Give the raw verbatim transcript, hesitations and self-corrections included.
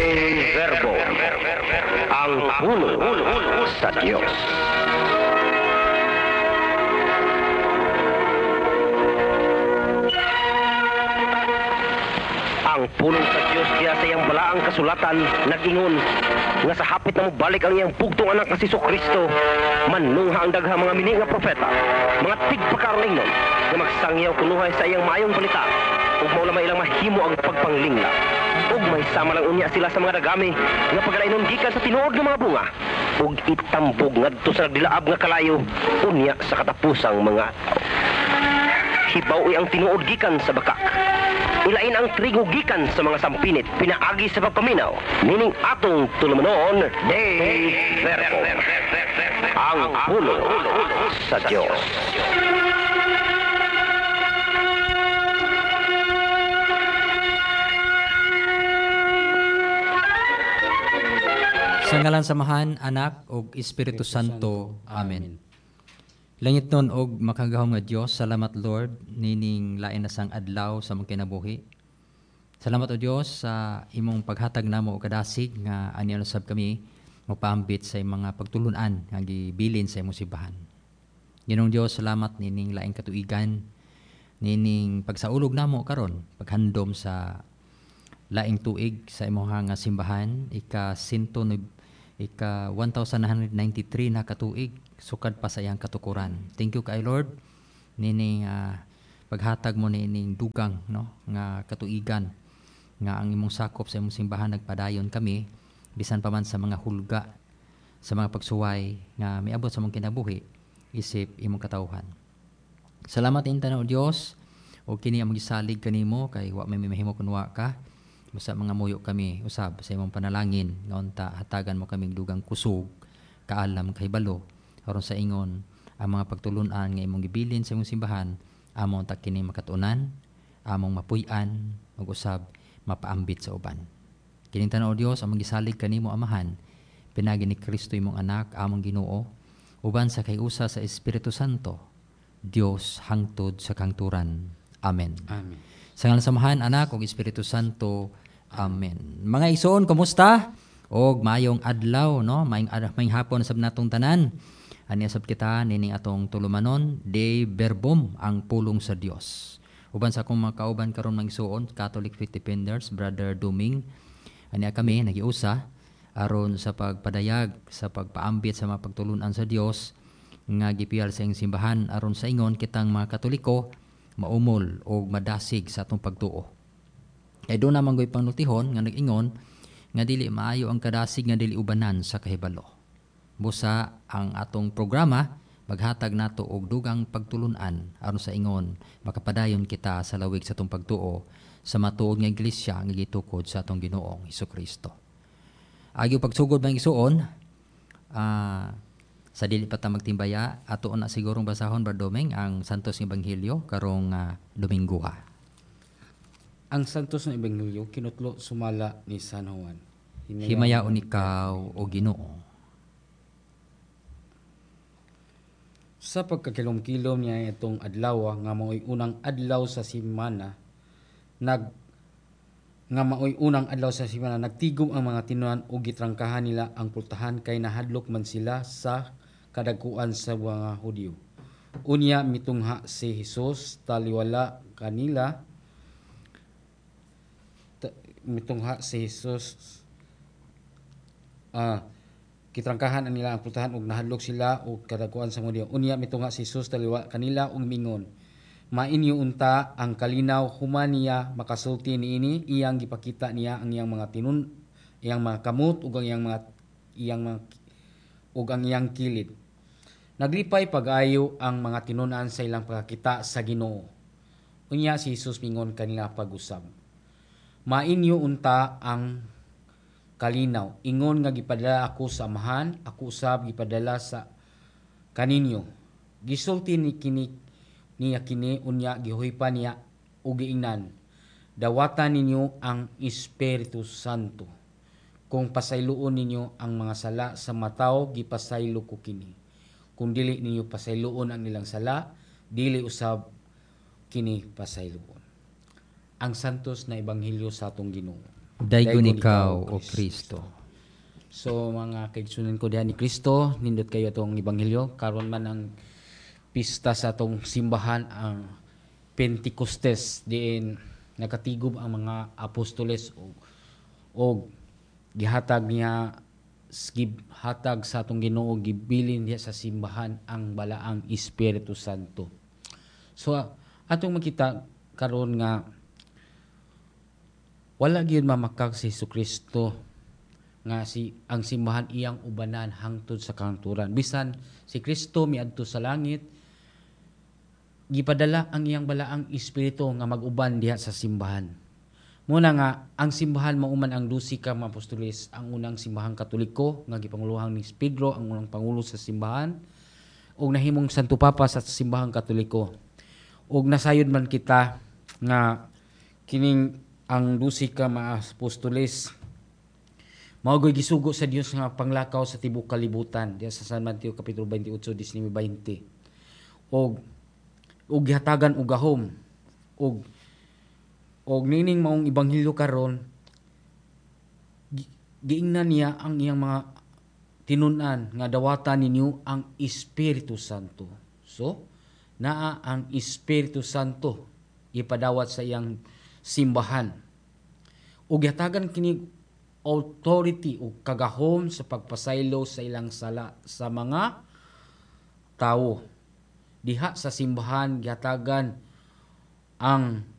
Verbo, ang pulong sa Diyos. Ang pulong sa Diyos diya sa iyang balaang kasulatan nag-ingon nga sa hapit na mobalik ang iyang bugtong anak nga si Kristo, manungha ang daghang mga mini nga propeta, mga tigpakaron ingnon nga magsangyaw kunuhay sa iyang maayong balita ug mao lamay ilang mahimo ang pagpanglingla. Ug may sama lang unya sila sa mga dagami nga pagkalainon gikan sa tinuod nga mga bunga ug itambog ngadto sa nagdilaab nga kalayo unya sa katapusang mga hibaw ang tinuod gikan sa bakak. Ilain ang trigo gikan sa mga sampinit pinaagi sa pagpaminaw. Meaning atong tulumanon Dei Verbo, ang pulong sa Diyos. Sa ngalan samahan, Anak ug Espiritu Santo. Amen. Langit nun og makagahom nga Dios, salamat Lord nining lain na sang adlaw sa mong kinabuhi. Salamat o Dios sa imong paghatag namo og kadasig nga ani usab kami mopaambit sa mga pagtulunan nga gibilin sa imong simbahan. Ginong Dios, salamat nining laing katuigan, nining pagsaulog namo karon paghandom sa laing tuig sa imong nga simbahan ika sinto ika one thousand nine hundred ninety-three na katuig sukad pa sa iyang katukuran. Thank you kay Lord nining uh, paghatag mo nining dugang no nga katuigan nga ang imong sakop sa imong simbahan nagpadayon kami bisan pa man sa mga hulga sa mga pagsuway nga miabot sa imong kinabuhi isip imong katawhan. Salamat inta na o Dios o kini ang magisalig kanimo kay wa may mahimo kunwa ka sa mga muyo kami usab sa imong panalangin nga unta hatagan mo kaming dugang kusog kaalam kay balo aron sa ingon ang mga pagtulunan nga imong gibilin sa imong simbahan among ta kini makatunan among mapuy-an ug usab mapaambit sa uban. Kining tan-aw Dios among gisalig kanimo amahan pinagi ni Kristo imong anak among Ginoo uban sa kayusa sa Espiritu Santo Dios hangtod sa kangturan. Amen. Amen. Sa ngalan samahan, Anak ug Espiritu Santo. Amen. Mga igsoon, kumusta? Og mayong adlaw, no? Mayong mayong hapon sab natong tanan. Ani sab kita nining atong tulumanon, Dei Verbum, ang pulong sa Dios. Uban sa akong mga kauban karon mga igsoon, Catholic Faith Defenders, Brother Duming. Ani kami nagiusa aron sa pagpadayag sa pagpaambit sa mga pagtulunan sa Dios nga gipiyal sa ing simbahan aron sa ingon kitang mga Katoliko maumol o madasig sa atong pagtuo. Kay doon naman go'y panultihon nga nag-ingon nga dili maayo ang kadasig nga dili ubanan sa kahibalo. Busa ang atong programa maghatag nato og dugang pagtulunan aron sa ingon makapadayon kita sa lawig sa atong pagtuo sa matuod nga iglesia nga gitukod sa atong Ginoong Hesukristo. Agyo pagsugod mga igsoon, ah uh, sa dili pa ta magtimbaya, ato na sigurong basahon Bardomeng ang Santos nga Ebanghelyo karong uh, Domingo. Ang Santos nga Ebanghelyo kinutlo sumala ni San Juan. Himayaon ikaw o Ginoo. Sa pagkakilom-kilom niya itong adlaw nga maoy unang adlaw sa semana, nag nga maoy unang adlaw sa semana nagtigom ang mga tinuan ug gitrangkahan nila ang pultahan kay nahadlok man sila sa kadagkuan sa mga Hudyo. Unya mitungha si Jesus taliwala kanila ta, mitungha si Jesus ah kitrangkahan nila ang pultahan ug nahadlok sila ug kadagkuan sa mga Hudyo. Unya mitungha si Jesus taliwala kanila ug mingon, mainyo unta ang kalinaw human niya makasulti niini iyang gipakita niya ang iyang mga tinun iyang mga kamot ug ang iyang mga iyang mga ug ang iyang kilid. Naglipay pag-ayo ang mga tinunan sa ilang pagkakita sa Ginoo. Unya si Jesus mingon kanila pag-usab, mainyo unta ang kalinaw, ingon nga gipadala ako sa amahan, ako usab gipadala sa kaninyo. Gisulti ni kini niya kini unya gihuhipan niya ug giingnan, dawatan ninyo ang Espiritu Santo. Kung pasayloon ninyo ang mga sala sa mataw, gipasaylo ko kini. Kung dili ninyo pasayloon ang ilang sala, dili usab kini pasayloon. Ang santos na ebanghelyo sa atong Ginoo. Daygon ikaw, O Kristo. So mga kaigsunan ko diha ni Kristo, nindot kayo atong ebanghelyo karon man ang pista sa atong simbahan ang Pentecostes diin nakatigob ang mga apostoles og og gihatag niya gihatag sa atong Ginoo gibilin diha sa simbahan ang balaang Espiritu Santo. So atong makita karon nga wala gyud mamakag si Jesucristo nga si ang simbahan iyang ubanan hangtod sa kanturan. Bisan si Kristo miadto sa langit, gipadala ang iyang balaang espiritu nga mag-uban diha sa simbahan. Muna nga ang simbahan mauman ang dusi ka mga apostoles, ang unang simbahang Katoliko nga gipanguluhan ni Pedro, ang unang pangulo sa simbahan, ug nahimong Santo Papa sa simbahang Katoliko. Ug nasayod man kita nga kining ang dusi ka mga apostoles mao'y gisugo sa Dios nga panglakaw sa tibuok kalibutan diya sa San Mateo kapitulo twenty-eight nineteen twenty. Og og gihatagan og gahom og og nining maong ebanghelyo karon giingnan niya ang iyang mga tinun-an nga dawatan ninyo ang Espiritu Santo. So naa ang Espiritu Santo ipadawat sa iyang simbahan. Og gihatagan kini authority o kagahom sa pagpasaylo sa ilang sala sa mga tao. Diha sa simbahan gihatagan ang